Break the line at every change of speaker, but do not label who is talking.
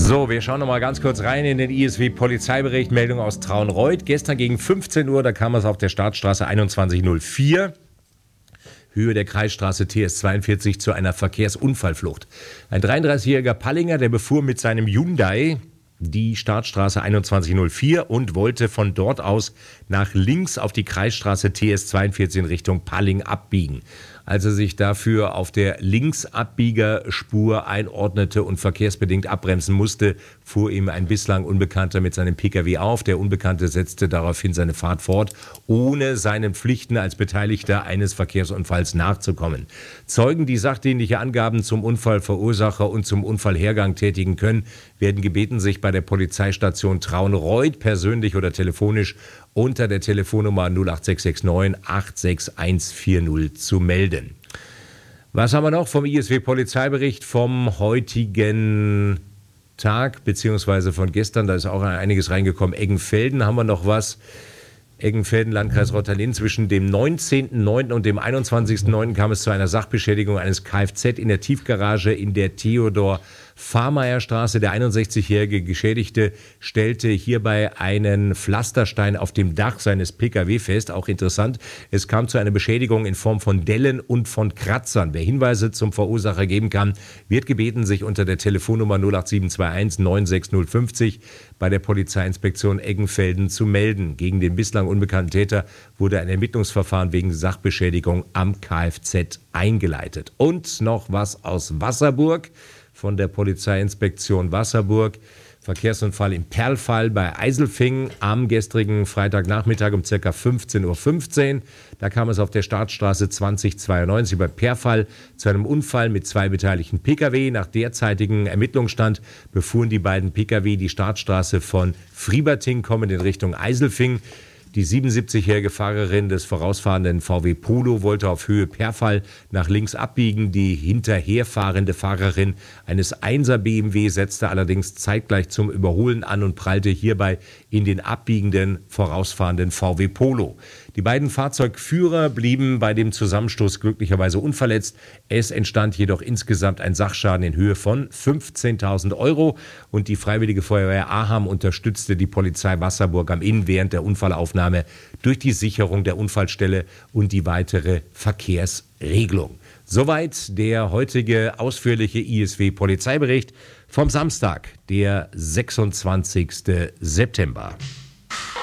So, wir schauen noch mal ganz kurz rein in den ISW-Polizeibericht. Meldung aus Traunreut. Gestern gegen 15 Uhr, da kam es auf der Startstraße 2104, Höhe der Kreisstraße TS 42, zu einer Verkehrsunfallflucht. Ein 33-jähriger Pallinger, der befuhr mit seinem Hyundai die Startstraße 2104 und wollte von dort aus nach links auf die Kreisstraße TS 42 in Richtung Palling abbiegen. Als er sich dafür auf der Linksabbiegerspur einordnete und verkehrsbedingt abbremsen musste, fuhr ihm ein bislang Unbekannter mit seinem Pkw auf. Der Unbekannte setzte daraufhin seine Fahrt fort, ohne seinen Pflichten als Beteiligter eines Verkehrsunfalls nachzukommen. Zeugen, die sachdienliche Angaben zum Unfallverursacher und zum Unfallhergang tätigen können, werden gebeten, sich bei der Polizeistation Traunreut persönlich oder telefonisch unter der Telefonnummer 08669 86140 zu melden. Was haben wir noch vom ISW-Polizeibericht vom heutigen Tag, beziehungsweise von gestern? Da ist auch einiges reingekommen. Eggenfelden haben wir noch was. Eggenfelden, Landkreis Rottalin. Zwischen dem 19.09. und dem 21.09. kam es zu einer Sachbeschädigung eines Kfz in der Tiefgarage in der Theodor-Fahrmeier-Straße. Der 61-jährige Geschädigte stellte hierbei einen Pflasterstein auf dem Dach seines Pkw fest. Auch interessant, es kam zu einer Beschädigung in Form von Dellen und von Kratzern. Wer Hinweise zum Verursacher geben kann, wird gebeten, sich unter der Telefonnummer 08721 96050 bei der Polizeiinspektion Eggenfelden zu melden. Gegen den bislang unbekannten Täter wurde ein Ermittlungsverfahren wegen Sachbeschädigung am Kfz eingeleitet. Und noch was aus Wasserburg von der Polizeiinspektion Wasserburg. Verkehrsunfall im Perlfall bei Eiselfingen am gestrigen Freitagnachmittag um ca. 15:15 Uhr. Da kam es auf der Startstraße 2092 bei Perlfall zu einem Unfall mit zwei beteiligten Pkw. Nach derzeitigem Ermittlungsstand befuhren die beiden Pkw die Startstraße von Frieberting kommend in Richtung Eiselfingen. Die 77-jährige Fahrerin des vorausfahrenden VW Polo wollte auf Höhe Perlfall nach links abbiegen. Die hinterherfahrende Fahrerin eines 1er BMW setzte allerdings zeitgleich zum Überholen an und prallte hierbei in den abbiegenden vorausfahrenden VW Polo. Die beiden Fahrzeugführer blieben bei dem Zusammenstoß glücklicherweise unverletzt. Es entstand jedoch insgesamt ein Sachschaden in Höhe von 15.000 € und die Freiwillige Feuerwehr Aham unterstützte die Polizei Wasserburg am Inn während der Unfallaufnahme durch die Sicherung der Unfallstelle und die weitere Verkehrsregelung. Soweit der heutige ausführliche ISW-Polizeibericht vom Samstag, der 26. September.